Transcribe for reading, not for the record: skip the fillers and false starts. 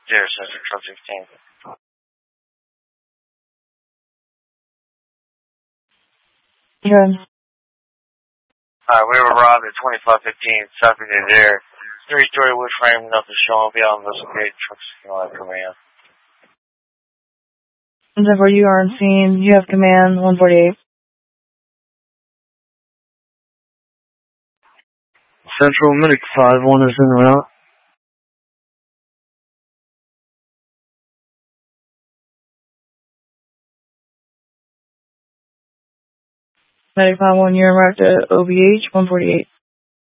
Zero Central Truck 16. Good. Alright, we were robbed at 2515 South Virginia there. 3-story wood frame, nothing showing beyond this gate. Trucks coming in. Whenever you are on scene, you have command 148. Central Medic 5-1 is en route. Medic 5-1, you're en route to OBH 148.